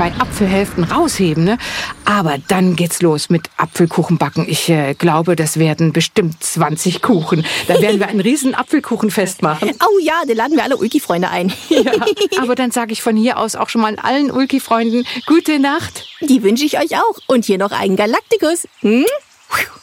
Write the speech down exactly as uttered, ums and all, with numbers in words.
zwei Apfelhälften rausheben, ne? Aber dann geht's los mit Apfelkuchenbacken. Ich äh, glaube, das werden bestimmt zwanzig Kuchen. Da werden wir ein riesen Apfelkuchenfest machen. Oh ja, da laden wir alle Ulki-Freunde ein. Ja, aber dann sage ich von hier aus auch schon mal allen Ulki-Freunden gute Nacht. Die wünsche ich euch auch. Und hier noch einen Galaktikus. Hm?